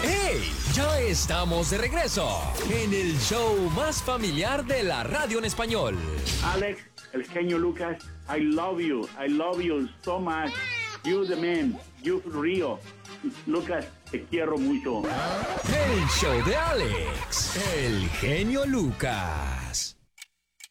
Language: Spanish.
¡Hey! Ya estamos de regreso en el show más familiar de la radio en español. Alex, el genio Lucas, I love you so much. You the man, you Río. Lucas, te quiero mucho. El show de Alex, el genio Lucas.